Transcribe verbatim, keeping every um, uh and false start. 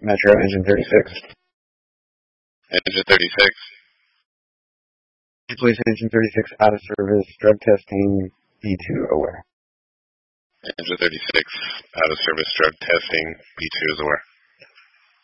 Metro, engine thirty-six. Engine thirty-six. Police engine thirty-six, out of service, drug testing, B two aware. Engine thirty-six, out of service, drug testing, B two is aware.